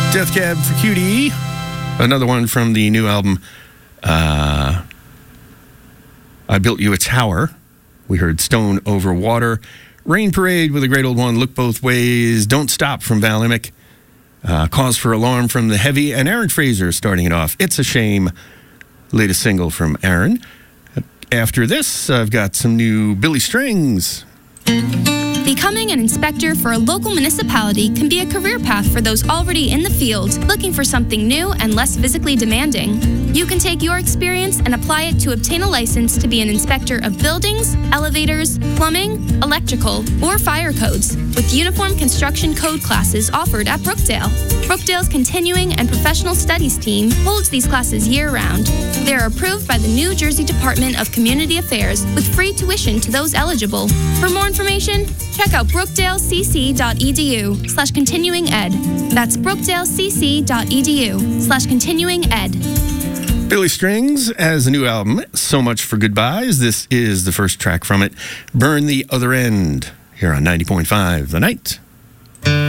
Death Cab for Cutie. Another one from the new album, I Built You a Tower. We heard Stone Over Water. Rain Parade with a great old one, Look Both Ways. Don't Stop from Val Emmett. Cause for Alarm from The Heavy. And Aaron Fraser starting it off. It's a Shame, latest single from Aaron. After this, I've got some new Billy Strings. Becoming an inspector for a local municipality can be a career path for those already in the field, looking for something new and less physically demanding. You can take your experience and apply it to obtain a license to be an inspector of buildings, elevators, plumbing, electrical, or fire codes, with uniform construction code classes offered at Brookdale. Brookdale's Continuing and Professional Studies team holds these classes year-round. They are approved by the New Jersey Department of Community Affairs with free tuition to those eligible. For more information, check out brookdalecc.edu/continuinged. That's brookdalecc.edu/continuinged. Billy Strings has a new album, So Much for Goodbyes. This is the first track from it, Burn the Other End, here on 90.5 The Night.